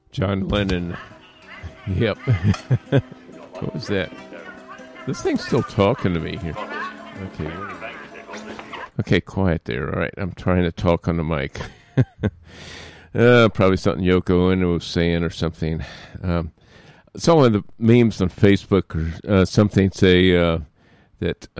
John Lennon. Yep. What was that? This thing's still talking to me here. Okay. Okay, quiet there. All right, I'm trying to talk on the mic. Probably something Yoko Ono was saying or something. Some of the memes on Facebook or something say that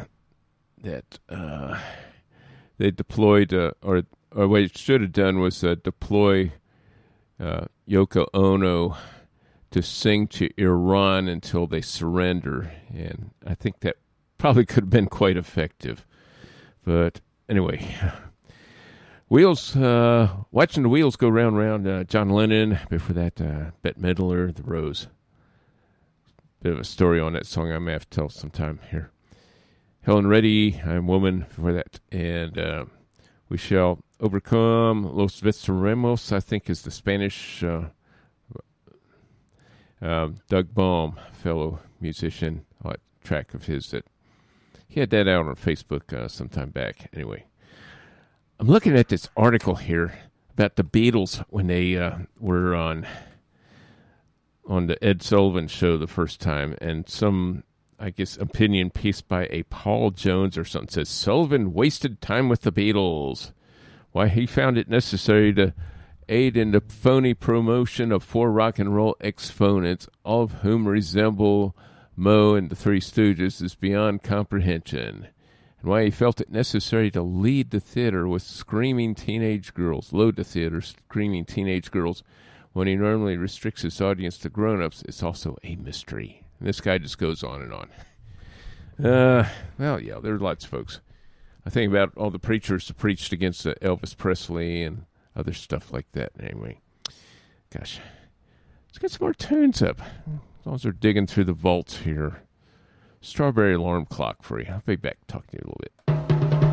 they deployed, or what it should have done was deploy Yoko Ono to sing to Iran until they surrender. And I think that probably could have been quite effective. But anyway, Wheels, watching the wheels go round, John Lennon. Before that, Bette Midler, The Rose. Bit of a story on that song I may have to tell sometime here. Helen Reddy, I'm Woman, before that. And We Shall Overcome. Los Venceremos, I think, is the Spanish. Doug Baum, fellow musician, track of his that he had that out on Facebook sometime back. Anyway, I'm looking at this article here about the Beatles when they were on the Ed Sullivan Show the first time, and some, I guess, opinion piece by a Paul Jones or something says Sullivan wasted time with the Beatles. Why he found it necessary to aid in the phony promotion of 4 rock and roll exponents, all of whom resemble Moe and the Three Stooges, is beyond comprehension. And why he felt it necessary to lead the theater with screaming teenage girls, load the theater screaming teenage girls, when he normally restricts his audience to grown-ups, is also a mystery. And this guy just goes on and on. Well, yeah, there are lots of folks. I think about all the preachers that preached against Elvis Presley and other stuff like that. Anyway, gosh, let's get some more tunes up. As long as they're digging through the vaults here. Strawberry Alarm Clock for you. I'll be back talking to you a little bit.